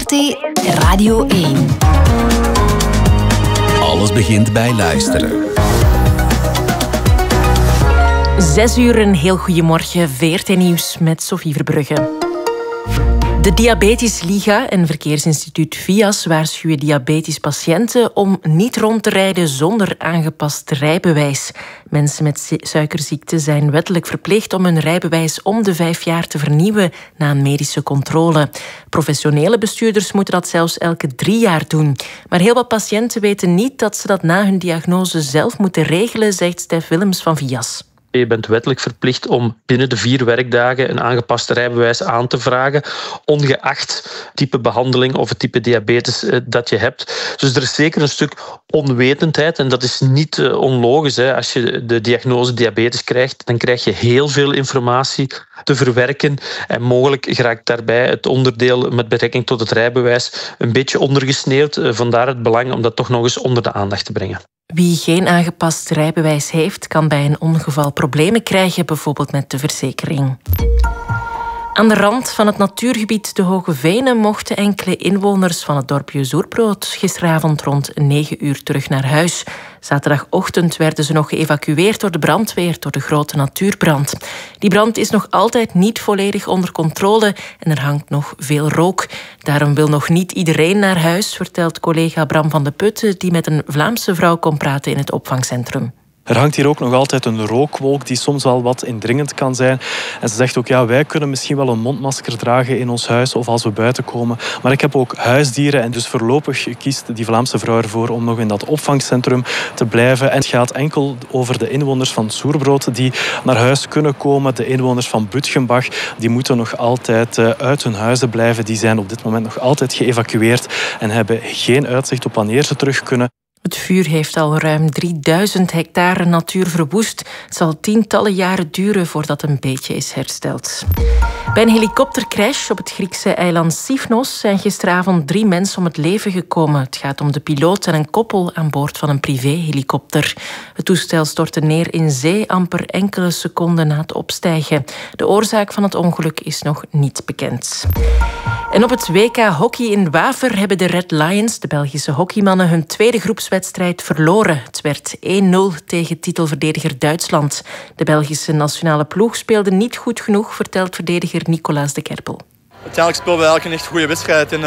VRT Radio 1. Alles begint bij luisteren. 6 uur, een heel goedemorgen. VRT Nieuws met Sophie Verbrugge. De Diabetes Liga en Verkeersinstituut VIAS waarschuwen diabetespatiënten om niet rond te rijden zonder aangepast rijbewijs. Mensen met suikerziekte zijn wettelijk verplicht om hun rijbewijs om de 5 jaar te vernieuwen na een medische controle. Professionele bestuurders moeten dat zelfs elke 3 jaar doen. Maar heel wat patiënten weten niet dat ze dat na hun diagnose zelf moeten regelen, zegt Stef Willems van VIAS. Je bent wettelijk verplicht om binnen de 4 werkdagen een aangepast rijbewijs aan te vragen, ongeacht type behandeling of het type diabetes dat je hebt. Dus er is zeker een stuk onwetendheid en dat is niet onlogisch. Als je de diagnose diabetes krijgt, dan krijg je heel veel informatie te verwerken en mogelijk geraakt daarbij het onderdeel met betrekking tot het rijbewijs een beetje ondergesneeuwd. Vandaar het belang om dat toch nog eens onder de aandacht te brengen. Wie geen aangepast rijbewijs heeft, kan bij een ongeval problemen krijgen, bijvoorbeeld met de verzekering. Aan de rand van het natuurgebied de Hoge Venen mochten enkele inwoners van het dorpje Zoerbrood gisteravond rond 9 uur terug naar huis. Zaterdagochtend werden ze nog geëvacueerd door de brandweer door de grote natuurbrand. Die brand is nog altijd niet volledig onder controle en er hangt nog veel rook. Daarom wil nog niet iedereen naar huis, vertelt collega Bram van de Putten, die met een Vlaamse vrouw kon praten in het opvangcentrum. Er hangt hier ook nog altijd een rookwolk die soms wel wat indringend kan zijn. En ze zegt ook, ja, wij kunnen misschien wel een mondmasker dragen in ons huis of als we buiten komen. Maar ik heb ook huisdieren en dus voorlopig kiest die Vlaamse vrouw ervoor om nog in dat opvangcentrum te blijven. En het gaat enkel over de inwoners van Zoerbrood die naar huis kunnen komen. De inwoners van Butgenbach die moeten nog altijd uit hun huizen blijven. Die zijn op dit moment nog altijd geëvacueerd en hebben geen uitzicht op wanneer ze terug kunnen. Het vuur heeft al ruim 3000 hectare natuur verwoest. Het zal tientallen jaren duren voordat een beetje is hersteld. Bij een helikoptercrash op het Griekse eiland Sifnos zijn gisteravond 3 mensen om het leven gekomen. Het gaat om de piloot en een koppel aan boord van een privéhelikopter. Het toestel stortte neer in zee amper enkele seconden na het opstijgen. De oorzaak van het ongeluk is nog niet bekend. En op het WK Hockey in Waver hebben de Red Lions, de Belgische hockeymannen, hun tweede groepswedstrijd verloren. Het werd 1-0 tegen titelverdediger Duitsland. De Belgische nationale ploeg speelde niet goed genoeg, vertelt verdediger Nicolaas de Kerpel. Uiteindelijk spelen we eigenlijk een echt goede wedstrijd en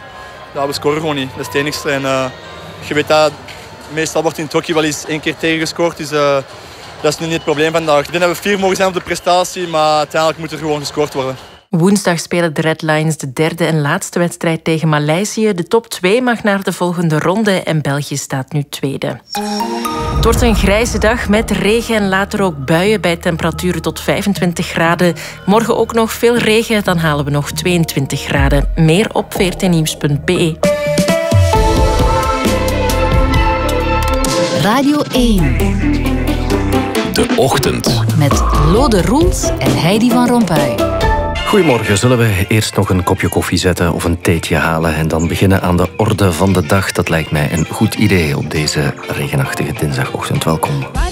we scoren gewoon niet. Dat is het enigste. En je weet dat meestal wordt in het hockey wel eens 1 keer tegengescoord, dus dat is nu niet het probleem vandaag. Ik denk dat we 4 mogen zijn op de prestatie, maar uiteindelijk moet er gewoon gescoord worden. Woensdag spelen de Red Lions de 3e en laatste wedstrijd tegen Maleisië. De top 2 mag naar de volgende ronde en België staat nu 2e. Het wordt een grijze dag met regen en later ook buien bij temperaturen tot 25 graden. Morgen ook nog veel regen, dan halen we nog 22 graden. Meer op vrtnieuws.be. Radio 1. De Ochtend. Met Lode Roels en Heidi van Rompuy. Goedemorgen. Zullen we eerst nog een kopje koffie zetten of een theetje halen en dan beginnen aan de orde van de dag? Dat lijkt mij een goed idee op deze regenachtige dinsdagochtend. Welkom.